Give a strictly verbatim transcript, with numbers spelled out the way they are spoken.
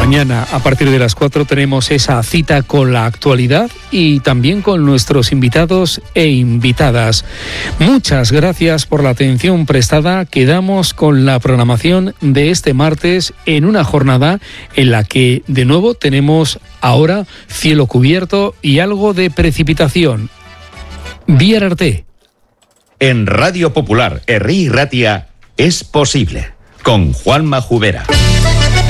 Mañana, a partir de las cuatro, tenemos esa cita con la actualidad y también con nuestros invitados e invitadas. Muchas gracias por la atención prestada. Quedamos con la programación de este martes en una jornada en la que, de nuevo, tenemos ahora cielo cubierto y algo de precipitación. Bihar arte. En Radio Popular, Herri Ratia, es posible, con Juanma Jubera.